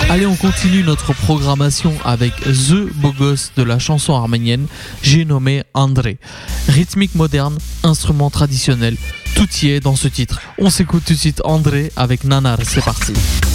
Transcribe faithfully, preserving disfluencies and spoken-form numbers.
Allez, on continue notre programmation avec The beau gosse de la chanson arménienne, j'ai nommé André. Rythmique moderne, instrument traditionnel, tout y est dans ce titre. On s'écoute tout de suite André avec Nanar, c'est parti.